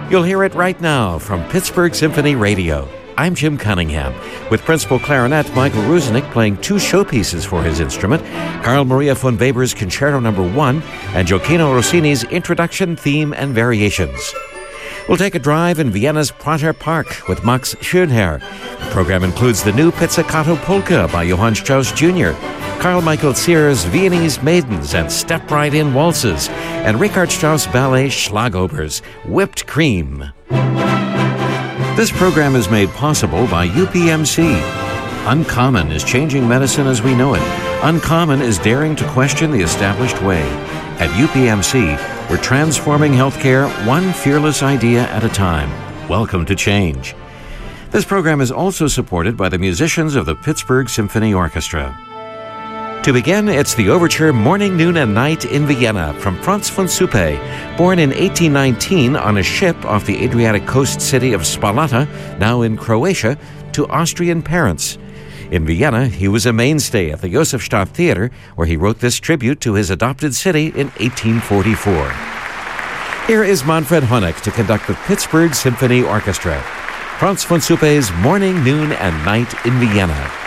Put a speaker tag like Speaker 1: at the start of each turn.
Speaker 1: You'll hear it right now from Pittsburgh Symphony Radio. I'm Jim Cunningham, with principal clarinet Michael Ruzinek playing two showpieces for his instrument, Carl Maria von Weber's Concerto No. 1 and Gioacchino Rossini's Introduction, Theme, and Variations. We'll take a drive in Vienna's Prater Park with Max Schönherr. The program includes the new Pizzicato Polka by Johann Strauss Jr., Carl Michael Zier's Viennese Maidens and Step Right In Waltzes, and Richard Strauss Ballet Schlagobers, Whipped Cream. This program is made possible by UPMC. Uncommon is changing medicine as we know it. Uncommon is daring to question the established way. At UPMC, we're transforming healthcare one fearless idea at a time. Welcome to change. This program is also supported by the musicians of the Pittsburgh Symphony Orchestra. To begin, it's the overture Morning, Noon, and Night in Vienna from Franz von Suppe, born in 1819 on a ship off the Adriatic coast city of Spalata, now in Croatia, to Austrian parents. In Vienna, he was a mainstay at the Josefstadt Theater, where he wrote this tribute to his adopted city in 1844. Here is Manfred Honeck to conduct the Pittsburgh Symphony Orchestra. Franz von Suppe's Morning, Noon, and Night in Vienna.